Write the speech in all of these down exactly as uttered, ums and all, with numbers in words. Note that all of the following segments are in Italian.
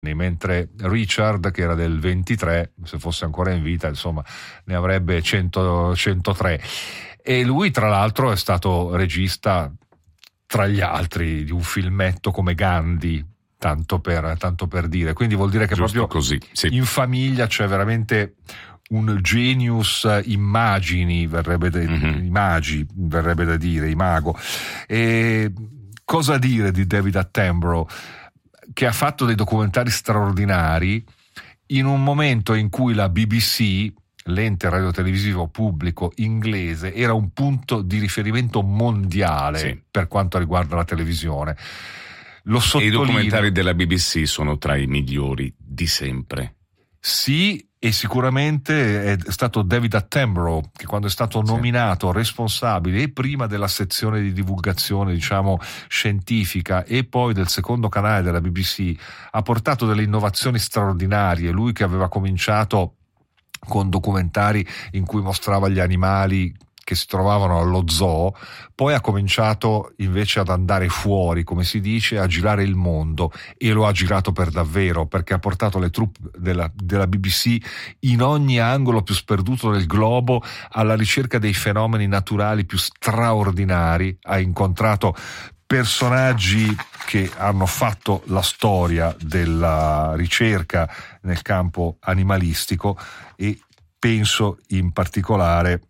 mentre Richard, che era del ventitré, se fosse ancora in vita, insomma, ne avrebbe cento, centotré. E lui, tra l'altro, è stato regista, tra gli altri, di un filmetto come Gandhi, tanto per, tanto per dire. Quindi vuol dire che Giusto proprio così, sì. In famiglia c'è veramente un genius immagini, verrebbe da, mm-hmm. imagi, verrebbe da dire, imago. E cosa dire di David Attenborough, che ha fatto dei documentari straordinari in un momento in cui la B B C, l'ente radiotelevisivo pubblico inglese, era un punto di riferimento mondiale, sì, per quanto riguarda la televisione. Lo sottolineo. E i documentari della B B C sono tra i migliori di sempre. Sì, e sicuramente è stato David Attenborough che, quando è stato nominato sì. responsabile e prima della sezione di divulgazione, diciamo, scientifica, e poi del secondo canale della B B C, ha portato delle innovazioni straordinarie. Lui che aveva cominciato con documentari in cui mostrava gli animali che si trovavano allo zoo, poi ha cominciato invece ad andare fuori, come si dice, a girare il mondo, e lo ha girato per davvero, perché ha portato le troupe della, della B B C in ogni angolo più sperduto del globo alla ricerca dei fenomeni naturali più straordinari. Ha incontrato personaggi che hanno fatto la storia della ricerca nel campo animalistico, e penso in particolare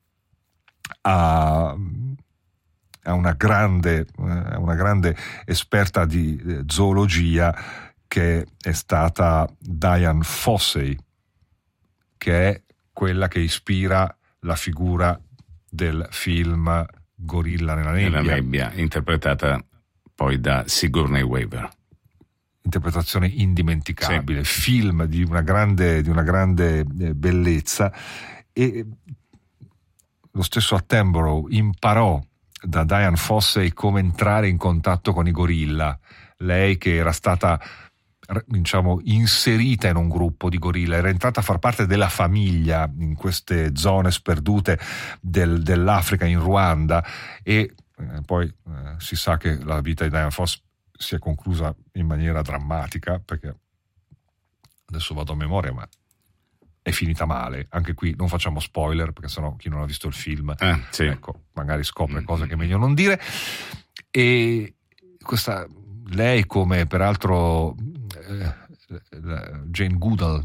a, a una grande, una grande esperta di zoologia, che è stata Dian Fossey, che è quella che ispira la figura del film Gorilla nella nebbia, nella nebbia, interpretata poi da Sigourney Weaver. Interpretazione indimenticabile, sì. Film di una grande, di una grande bellezza. E lo stesso Attenborough imparò da Dian Fossey come entrare in contatto con i gorilla. Lei, che era stata, diciamo, inserita in un gruppo di gorilla, era entrata a far parte della famiglia in queste zone sperdute del, dell'Africa, in Ruanda, e eh, poi eh, si sa che la vita di Dian Fossey si è conclusa in maniera drammatica, perché adesso vado a memoria, ma è finita male. Anche qui non facciamo spoiler, perché sennò chi non ha visto il film eh, sì. ecco, magari scopre cose che è meglio non dire. E questa, lei, come peraltro eh, Jane Goodall,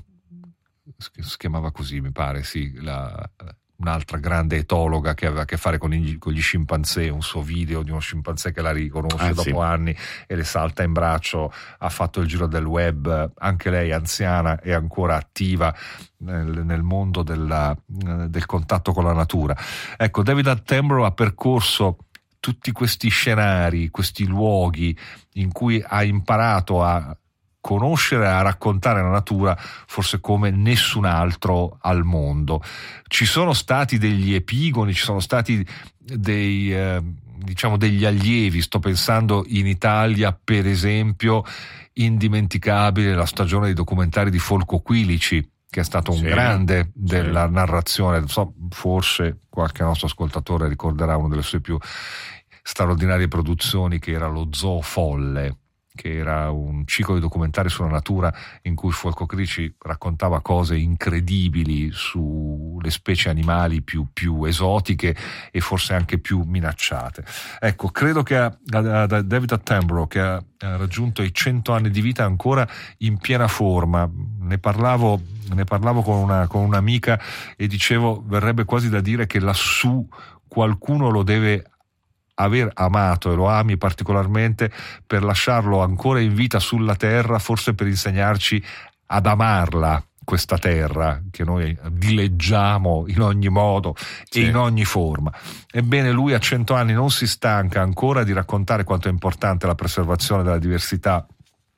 si chiamava così mi pare, sì, la, un'altra grande etologa che aveva a che fare con gli, con gli scimpanzé, un suo video di uno scimpanzé che la riconosce ah, dopo sì. anni e le salta in braccio, ha fatto il giro del web, anche lei anziana e ancora attiva nel, nel mondo della, del contatto con la natura. Ecco, David Attenborough ha percorso tutti questi scenari, questi luoghi in cui ha imparato a conoscere, a raccontare la natura forse come nessun altro al mondo. Ci sono stati degli epigoni, ci sono stati dei eh, diciamo degli allievi. Sto pensando in Italia, per esempio, indimenticabile la stagione dei documentari di Folco Quilici, che è stato un sì, grande della sì. narrazione. So, forse qualche nostro ascoltatore ricorderà una delle sue più straordinarie produzioni, che era Lo Zoo Folle, che era un ciclo di documentari sulla natura in cui Folco Quilici raccontava cose incredibili sulle specie animali più, più esotiche e forse anche più minacciate. Ecco, credo che a, a, a David Attenborough, che ha, ha raggiunto i cento anni di vita, ancora in piena forma. Ne parlavo, ne parlavo con una, con un'amica e dicevo, verrebbe quasi da dire che lassù qualcuno lo deve aver amato, e lo ami particolarmente, per lasciarlo ancora in vita sulla terra, forse per insegnarci ad amarla, questa terra che noi dileggiamo in ogni modo sì. e in ogni forma. Ebbene, lui a cento anni non si stanca ancora di raccontare quanto è importante la preservazione della diversità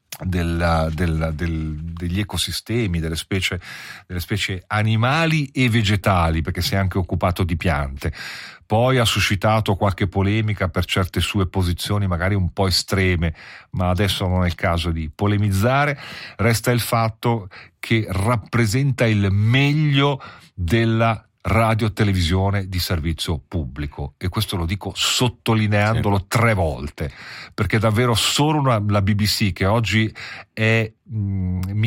Del, del, del, degli ecosistemi, delle specie, delle specie animali e vegetali, perché si è anche occupato di piante. Poi ha suscitato qualche polemica per certe sue posizioni magari un po' estreme, ma adesso non è il caso di polemizzare. Resta il fatto che rappresenta il meglio della radio televisione di servizio pubblico, e questo lo dico sottolineandolo sì. tre volte, perché davvero solo una, la B B C, che oggi è mh,